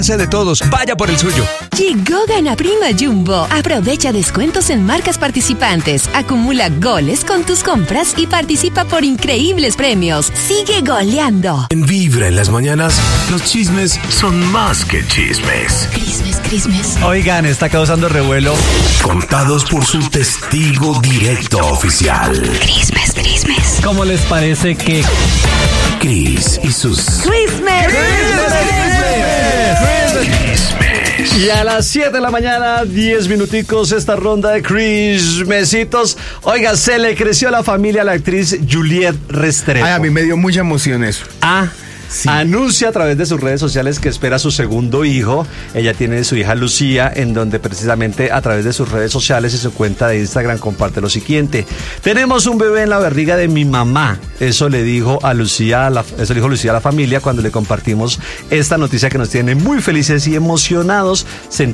de todos, vaya por el suyo. Llegó Gana Prima Jumbo. Aprovecha descuentos en marcas participantes. Acumula goles con tus compras y participa por increíbles premios. Sigue goleando. En Vibra en las mañanas, los chismes son más que chismes. Crismes. Oigan, está causando revuelo. Contados por su testigo directo oficial. Crismes. ¿Cómo les parece que Cris y sus... Crismes. Y a las 7 de la mañana, 10 minuticos, esta ronda de Crismesitos. Oiga, se le creció la familia a la actriz Juliette Restrepo. Ay, a mí me dio mucha emoción eso. Sí. Anuncia a través de sus redes sociales que espera su segundo hijo. Ella tiene su hija Lucía, en donde precisamente a través de sus redes sociales y su cuenta de Instagram comparte lo siguiente: tenemos un bebé en la barriga de mi mamá. Eso le dijo a Lucía, eso le dijo Lucía a la familia cuando le compartimos esta noticia que nos tiene muy felices y emocionados.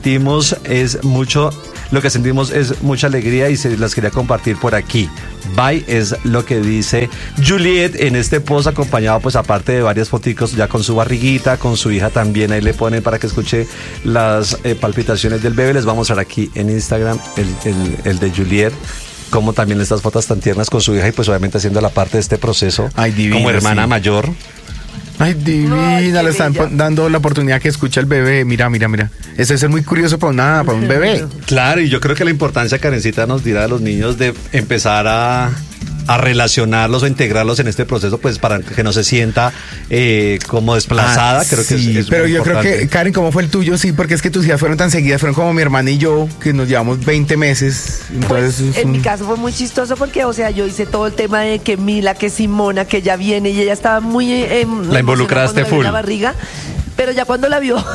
Lo que sentimos es mucha alegría y se las quería compartir por aquí. Bye, es lo que dice Juliette en este post, acompañado pues aparte de varias foticos ya con su barriguita, con su hija también. Ahí le ponen para que escuche las palpitaciones del bebé. Les vamos a mostrar aquí en Instagram el de Juliette, como también estas fotos tan tiernas con su hija y pues obviamente haciendo la parte de este proceso. Ay, divina, como hermana mayor. Ay, divina, le están dando la oportunidad que escucha el bebé. Mira. Eso es muy curioso para un bebé. Claro, y yo creo que la importancia, Karencita, nos dirá a los niños de empezar a relacionarlos o integrarlos en este proceso, pues para que no se sienta como desplazada. Creo que sí, es pero muy yo importante. creo que, Karen, ¿cómo fue el tuyo? Sí, porque es que tus hijas fueron tan seguidas, fueron como mi hermana y yo, que nos llevamos 20 meses. Entonces, pues, en mi caso fue muy chistoso porque, o sea, yo hice todo el tema de que Mila, que Simona, que ya viene, y ella estaba muy la involucraste full. La barriga. Pero ya cuando la vio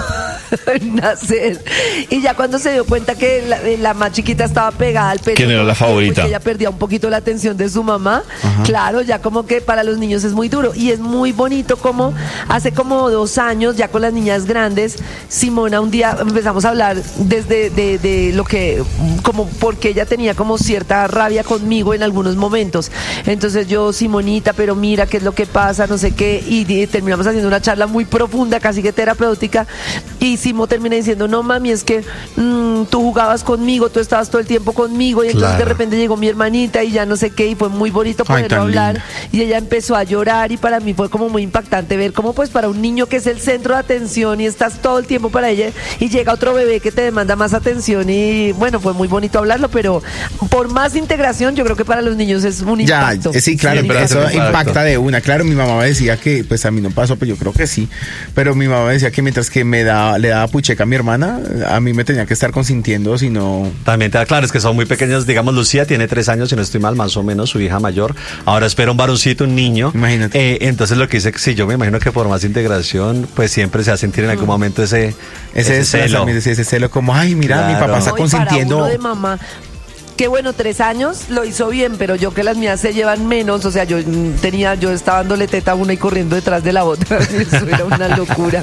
nacer y ya cuando se dio cuenta que la más chiquita estaba pegada al pecho, ¿quién era la favorita? Que ella perdía un poquito la atención de su mamá. Ajá. Claro, ya como que para los niños es muy duro y es muy bonito como hace como 2 años, ya con las niñas grandes, Simona un día empezamos a hablar desde de lo que, como porque ella tenía como cierta rabia conmigo en algunos momentos. Entonces yo, Simonita, pero mira qué es lo que pasa, no sé qué, y terminamos haciendo una charla muy profunda, casi que terapéutica, y Simo termina diciendo: no mami, es que tú jugabas conmigo, tú estabas todo el tiempo conmigo, y entonces de repente llegó mi hermanita y ya no sé qué, y fue muy bonito poderlo hablar, y ella empezó a llorar, y para mí fue como muy impactante ver cómo pues para un niño que es el centro de atención y estás todo el tiempo para ella, y llega otro bebé que te demanda más atención, y bueno, fue muy bonito hablarlo, pero por más integración yo creo que para los niños es un impacto. Sí, claro, Sí, pero eso impacto. impacta de una. Claro, mi mamá decía que, pues a mí no pasó, pues yo creo que sí, pero mi mamá decía que mientras que le daba pucheca a mi hermana, a mí me tenía que estar consintiendo, si no... También te da claro, es que son muy pequeños. Digamos, Lucía tiene 3 años, si no estoy mal, más o menos, su hija mayor. Ahora espera un varoncito, un niño. Imagínate. Entonces lo que dice, sí, yo me imagino que por más integración, pues siempre se va a sentir en algún momento ese celo. Ese celo como, ay, mira, Claro. mi papá está No, y para consintiendo. uno de mamá, que bueno, 3 años lo hizo bien, pero yo que las mías se llevan menos, o sea, yo estaba dándole teta a una y corriendo detrás de la otra. Eso era una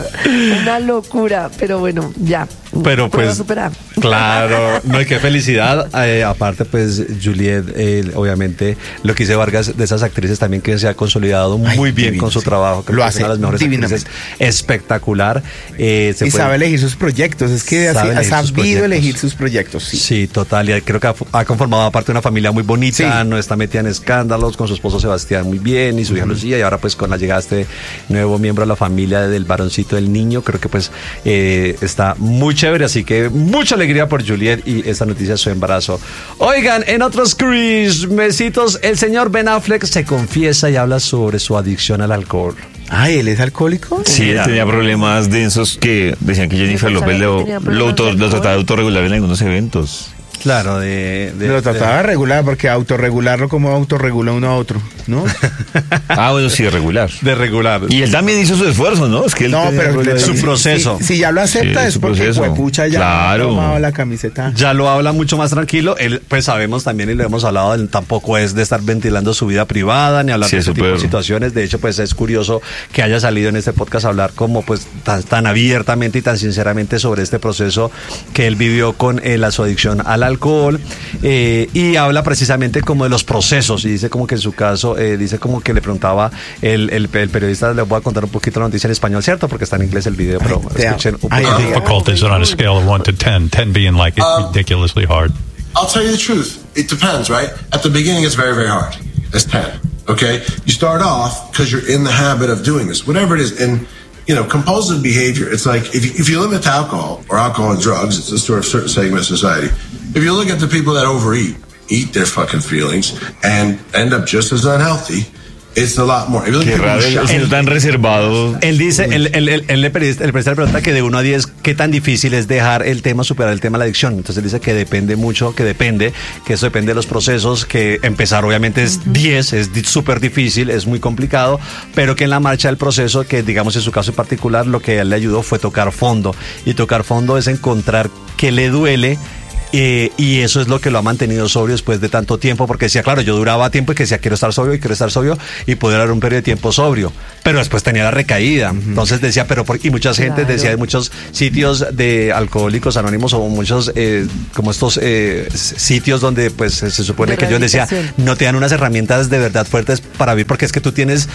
locura, pero bueno, ya. Pero pues, superar. claro, no, y qué felicidad. Aparte, pues, Juliette, obviamente, lo que dice Vargas, de esas actrices también que se ha consolidado muy bien divino, con su sí. trabajo. Creo Lo que hace es una de las mejores actrices, divinamente. espectacular. Y sabe elegir sus proyectos, es que ha sabido elegir sus proyectos. Sí, total, y creo que ha conformado aparte una familia muy bonita, Sí. no está metida en escándalos, con su esposo Sebastián muy bien, y su hija Lucía, y ahora pues con la llegada de este nuevo miembro de la familia del varoncito del niño, creo que pues está muy chévere, así que mucha alegría por Juliette y esta noticia de su embarazo. Oigan, en otros Crismesitos, el señor Ben Affleck se confiesa y habla sobre su adicción al alcohol. Ay, ¿él es alcohólico? Sí, él tenía problemas densos que decían que Jennifer Yo López pensaba que tenía problemas de lo alcohol. trataba de autorregular en algunos eventos. Claro, Lo trataba de regular, porque autorregularlo como autorregula uno a otro, ¿no? Ah, bueno, sí, regular. de regular. Y él también hizo su esfuerzo, ¿no? Es que él No, tenía pero problemas. su proceso. Si ya lo acepta Sí, es su porque proceso. huepucha ya Claro. ha tomado la camiseta. Ya lo habla mucho más tranquilo. Él, pues sabemos también, y lo hemos hablado, él tampoco es de estar ventilando su vida privada ni hablar Sí, de ese tipo de súper. situaciones. De hecho, pues es curioso que haya salido en este podcast a hablar como pues tan abiertamente y tan sinceramente sobre este proceso que él vivió con su adicción al alcohol, y habla precisamente como de los procesos, y dice como que en su caso, dice como que le preguntaba el periodista, le voy a contar un poquito la noticia en español, ¿cierto? Porque está en inglés el video, pero escuchen un poco. Difficulties on a scale of 1 to 10, 10 being like ridiculously hard. I'll tell you the truth. It depends, right? At the beginning, it's very, very hard. It's 10, okay? You start off because you're in the habit of doing this, whatever it is. And, compulsive behavior, it's like if you limit to alcohol or alcohol and drugs, it's a sort of certain segment of society. If you look at the people that overeat, eat their fucking feelings, and end up just as unhealthy, it's a lot more. Qué raro, es tan reservado. Él dice, el periodista le pregunta que de 1 a 10, ¿qué tan difícil es dejar el tema, superar el tema de la adicción? Entonces él dice que depende mucho, que eso depende de los procesos, que empezar obviamente es 10, es súper difícil, es muy complicado, pero que en la marcha del proceso, que digamos en su caso en particular, lo que a él le ayudó fue tocar fondo. Y tocar fondo es encontrar qué le duele, y eso es lo que lo ha mantenido sobrio después de tanto tiempo, porque decía, claro, yo duraba tiempo y que decía, quiero estar sobrio y poder dar un periodo de tiempo sobrio, pero después tenía la recaída. Entonces decía, y mucha gente decía, de muchos sitios de alcohólicos anónimos o muchos como estos sitios donde pues se supone que yo decía, no te dan unas herramientas de verdad fuertes para vivir, porque es que tú tienes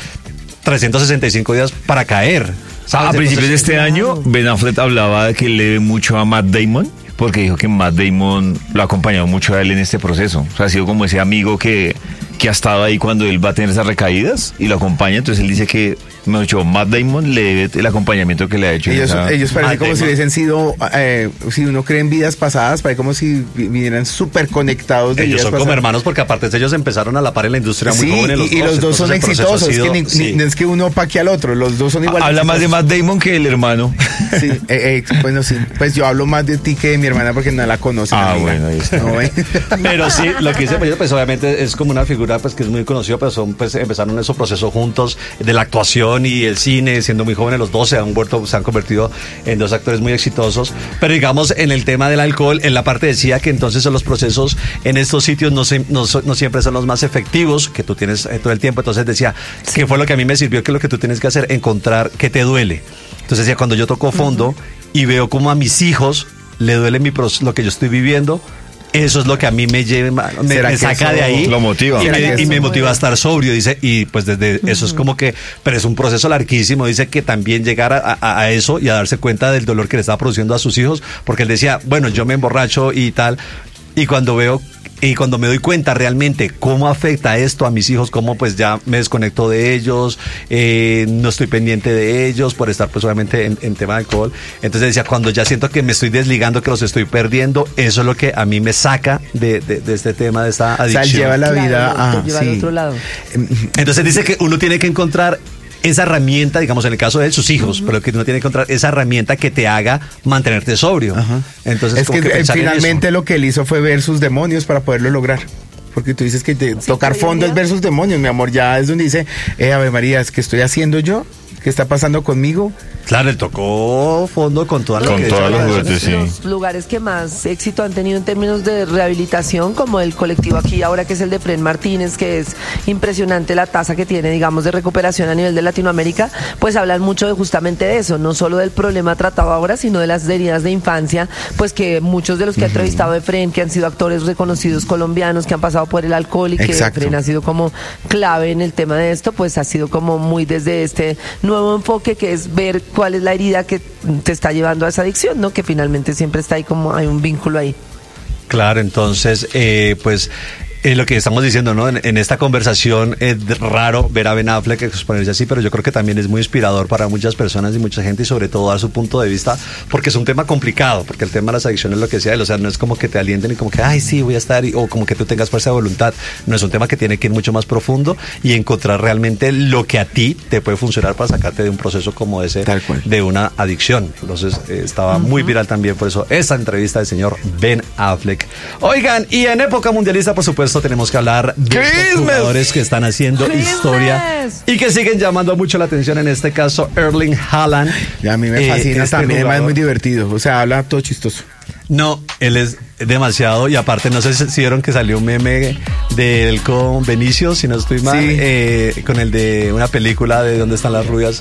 365 días para caer, ¿sabes? A principios de este año, Ben Affleck hablaba de que le debe mucho a Matt Damon, porque dijo que Matt Damon lo ha acompañado mucho a él en este proceso. O sea, ha sido como ese amigo que ha estado ahí cuando él va a tener esas recaídas y lo acompaña. Entonces él dice que, mejor dicho, Matt Damon le debe el acompañamiento que le ha hecho. Ellos parecen como si hubiesen sido, si uno cree en vidas pasadas, parece como si vinieran súper conectados de ellos vidas son pasadas. Como hermanos, porque aparte de ellos empezaron a la par en la industria muy jóvenes. Y los dos son exitosos. Es que uno opaque al otro. Los dos son igual. Habla más de Matt Damon que el hermano. Sí, bueno, sí. Pues yo hablo más de ti que de mi hermana porque no la conocen. Bueno, ahí está. No, pero sí, lo que dice pues obviamente es como una figura pues que es muy conocida, pero empezaron esos procesos juntos de la actuación y el cine, siendo muy jóvenes los dos, se han convertido en dos actores muy exitosos. Pero digamos, en el tema del alcohol, en la parte decía que entonces los procesos en estos sitios no siempre son los más efectivos que tú tienes todo el tiempo. Entonces decía, ¿qué fue lo que a mí me sirvió? Que lo que tú tienes que hacer, encontrar qué te duele. Entonces decía, cuando yo toco fondo y veo como a mis hijos le duele lo que yo estoy viviendo, eso es lo que a mí me saca de ahí. Lo motiva. Y me motiva a estar sobrio, dice, y pues desde eso es como que, pero es un proceso larguísimo, dice que también llegar a eso y a darse cuenta del dolor que le estaba produciendo a sus hijos, porque él decía, bueno, yo me emborracho y tal, y cuando me doy cuenta realmente cómo afecta esto a mis hijos, cómo pues ya me desconecto de ellos, no estoy pendiente de ellos por estar pues obviamente en tema de alcohol. Entonces decía, cuando ya siento que me estoy desligando, que los estoy perdiendo, eso es lo que a mí me saca de este tema, de esta adicción. O sea, lleva la vida lleva al otro lado. Entonces dice que uno tiene que encontrar esa herramienta, digamos en el caso de él, sus hijos, pero que uno tiene que encontrar esa herramienta que te haga mantenerte sobrio. Entonces, es que finalmente lo que él hizo fue ver sus demonios para poderlo lograr. Porque tú dices que tocar fondo es ver sus demonios, mi amor, ya es donde dice, Ave María, ¿qué estoy haciendo yo? ¿Qué está pasando conmigo? Claro, él tocó fondo con todas las juguetes, sí. Los lugares que más éxito han tenido en términos de rehabilitación, como el colectivo aquí ahora, que es el de Fred Martínez, que es impresionante la tasa que tiene, digamos, de recuperación a nivel de Latinoamérica, pues hablan mucho justamente de eso, no solo del problema tratado ahora, sino de las heridas de infancia, pues que muchos de los que ha entrevistado de Fred, que han sido actores reconocidos colombianos, que han pasado por el alcohol y que Fred ha sido como clave en el tema de esto, pues ha sido como muy desde este nuevo enfoque, que es ver cuál es la herida que te está llevando a esa adicción, ¿no? Que finalmente siempre está ahí, como hay un vínculo ahí. Claro, entonces, pues lo que estamos diciendo, ¿no? En esta conversación es raro ver a Ben Affleck exponerse así, pero yo creo que también es muy inspirador para muchas personas y mucha gente, y sobre todo dar su punto de vista, porque es un tema complicado, porque el tema de las adicciones es lo que decía él, o sea, no es como que te alienten y como que, ay, sí, voy a estar, o como que tú tengas fuerza de voluntad. No, es un tema que tiene que ir mucho más profundo y encontrar realmente lo que a ti te puede funcionar para sacarte de un proceso como ese, de una adicción. Entonces, estaba muy viral también por eso esta entrevista del señor Ben Affleck. Oigan, y en época mundialista, por supuesto, tenemos que hablar de estos jugadores que están haciendo historia y que siguen llamando mucho la atención, en este caso Erling Haaland. Y a mí me fascina también, es muy divertido, o sea, habla todo chistoso. No, él es demasiado, y aparte no sé si vieron que salió un meme de él con Benicio, si no estoy mal, con el de una película de ¿Dónde están las rubias?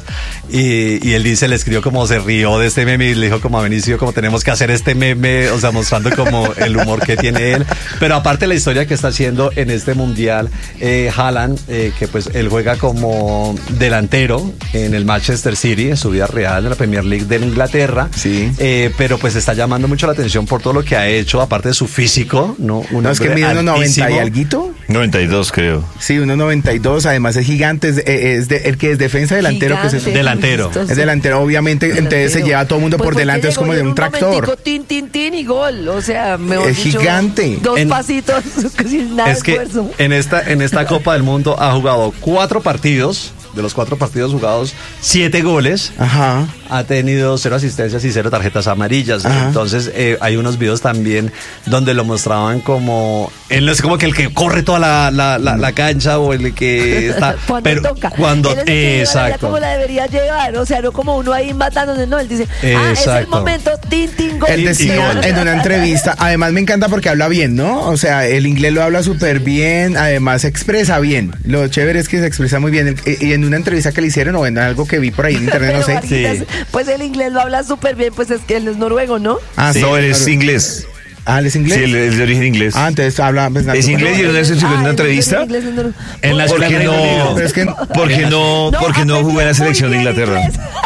Y él dice, le escribió como se rió de este meme y le dijo como a Benicio, como tenemos que hacer este meme, o sea, mostrando como el humor que tiene él. Pero aparte la historia que está haciendo en este mundial, Haaland, que pues él juega como delantero en el Manchester City, en su vida real, en la Premier League de Inglaterra, pero pues está llamando mucho la atención por todo lo que ha hecho, aparte de su físico, ¿no? No, es que mide 1.90 y alguito. 92 creo. Sí, 1.92, además es gigante, el que es defensa delantero, Gigante, pues es delantero. Es delantero, obviamente, entonces se lleva a todo el mundo por delante, es como de un tractor. Tin, tin, tin y gol, o sea, mejor Es dicho, gigante. Dos pasitos, sin nada de Es que esfuerzo. en esta Copa del Mundo ha jugado 4 partidos. De los 4 partidos jugados, 7 goles. Ajá. Ha tenido 0 asistencias y 0 tarjetas amarillas. Ajá. Entonces, hay unos videos también donde lo mostraban como... Él no es como que el que corre toda la cancha o el que está... Cuando pero toca. Cuando... Él es el que lleva la vida Exacto. como la debería llevar, o sea, no como uno ahí matándose, no, él dice, es el Exacto. momento, tin, tin, gol. Él decía en una entrevista, además me encanta porque habla bien, ¿no? O sea, el inglés lo habla súper bien, además se expresa bien. Lo chévere es que se expresa muy bien. Y en una entrevista que le hicieron, o en algo que vi por ahí en internet, no sé. Marquitas, pues el inglés lo habla súper bien, pues es que él es noruego, ¿no? Ah, No, él es inglés. Ah, ¿él es inglés? Sí, él es de origen inglés. Ah, entonces habla... Pues, Es inglés y en una entrevista. En la ¿Por escuela qué de Reino Unido. no? Pero es que- ¿Por qué no jugó en la selección de Inglaterra?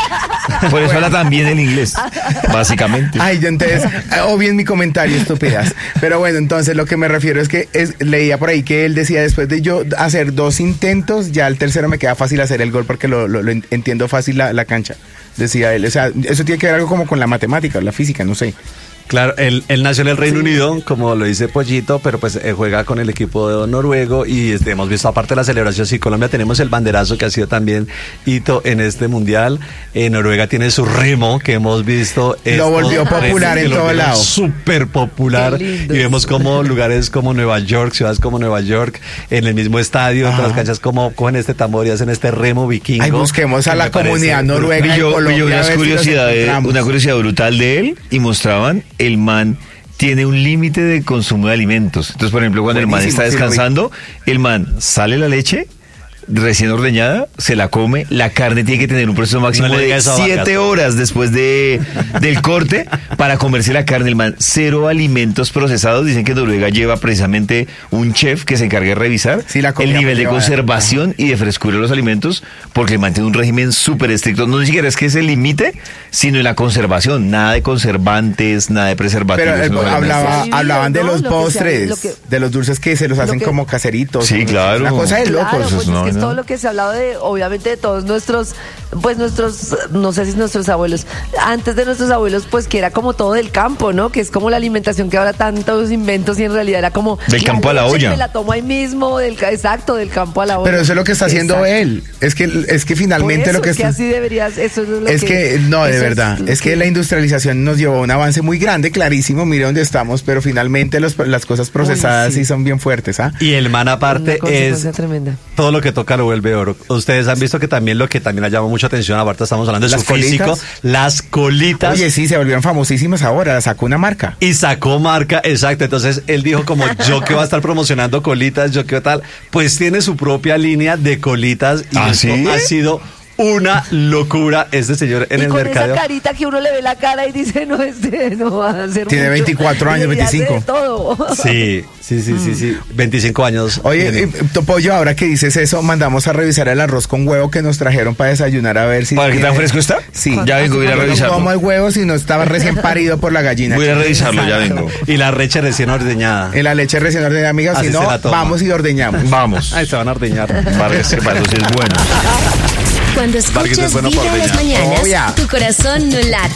Por eso habla también el inglés, básicamente. Ay, yo entonces, o bien mi comentario, estúpidas. Pero bueno, entonces lo que me refiero es que leía por ahí que él decía, después de yo hacer 2 intentos, ya el tercero me queda fácil hacer el gol porque lo entiendo fácil la cancha, decía él. O sea, eso tiene que ver algo como con la matemática o la física, no sé. Claro, él nació en el Reino Unido, como lo dice Pollito, pero pues juega con el equipo de noruego y hemos visto aparte de la celebración, sí, Colombia tenemos el banderazo que ha sido también hito en este mundial. Noruega tiene su remo que hemos visto. Lo volvió popular en todo lado. Súper popular. Y vemos como lugares como Nueva York, ciudades como Nueva York, en el mismo estadio, en las canchas como cogen este tambor y hacen este remo vikingo. Ay, busquemos a la comunidad noruega. Yo una curiosidad brutal de él y mostraban el man tiene un límite de consumo de alimentos. Entonces, por ejemplo, cuando el man está descansando, el man sale la leche recién ordeñada, se la come, la carne tiene que tener un proceso máximo de 7 horas después del corte para comerse la carne. El man, 0 alimentos procesados. Dicen que Noruega lleva precisamente un chef que se encarga de revisar el nivel de conservación y de frescura de los alimentos, porque el man tiene un régimen súper estricto. No ni siquiera es que se limite, sino en la conservación. Nada de conservantes, nada de preservativos. Pero hablaban de los postres, de los dulces que se los hacen como caseritos. Sí, claro. Una cosa de locos. Claro, pues es que es todo lo que se ha hablado de, obviamente, de todos nuestros, no sé si nuestros abuelos, antes de nuestros abuelos, pues que era como todo del campo, ¿no? Que es como la alimentación que ahora tantos inventos y en realidad era como... Del campo a la olla. Me la tomo ahí mismo, del campo a la olla. Pero eso es lo que está haciendo él. Es que finalmente lo que es que así deberías, eso es lo es que no, de verdad, es que la industrialización nos llevó a un avance muy grande, clarísimo, mire dónde estamos, pero finalmente las cosas procesadas sí son bien fuertes, ¿ah? Y el man aparte es tremenda. Todo lo que toca lo vuelve oro. Ustedes han visto que también lo que también ha llamado mucha atención, aparte estamos hablando de su físico, las colitas. Oye, sí, se volvieron famosísimas ahora, sacó una marca. Y sacó marca, exacto. Entonces él dijo como yo que voy a estar promocionando colitas, yo que tal, pues tiene su propia línea de colitas y eso ha sido una locura este señor en el mercado. Esa carita que uno le ve la cara y dice, no, no va a hacer tiene mucho. 24 años, 25. Todo. Sí. 25 años. Oye, Pollo, ahora que dices eso, mandamos a revisar el arroz con huevo que nos trajeron para desayunar, a ver si... ¿Para qué tan fresco está? Sí. Ya vengo, voy a revisarlo. No como el huevo, sino estaba recién parido por la gallina. Voy a revisarlo, ya vengo. Y la leche recién ordeñada. Y la leche recién ordeñada, amiga, si no, vamos y ordeñamos. Vamos. Ahí se van a ordeñar. Para eso sí es bueno. Cuando escuchas Vibra en las mañanas, tu corazón no late,